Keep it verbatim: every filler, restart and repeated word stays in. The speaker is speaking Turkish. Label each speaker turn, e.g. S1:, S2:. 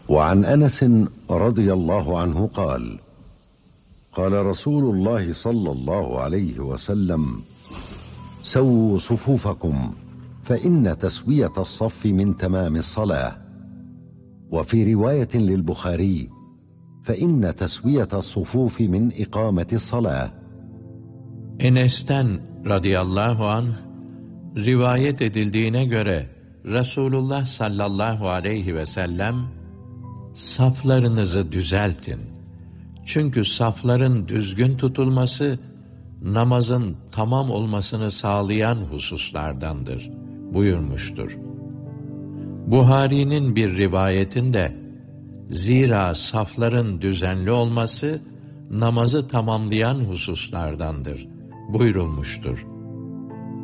S1: وعن أنس رضي الله عنه قال قال رسول الله صلى الله عليه وسلم سووا صفوفكم فإن تسوية الصف من تمام الصلاة. وفي رواية للبخاري فإن تسوية الصفوف من إقامة الصلاة.
S2: Enes'ten radıyallahu anh rivayet edildiğine göre Resulullah sallallahu aleyhi ve sellem saflarınızı düzeltin. Çünkü safların düzgün tutulması namazın tamam olmasını sağlayan hususlardandır buyurmuştur. Buhari'nin bir rivayetinde zira safların düzenli olması namazı tamamlayan hususlardandır buyurulmuştur.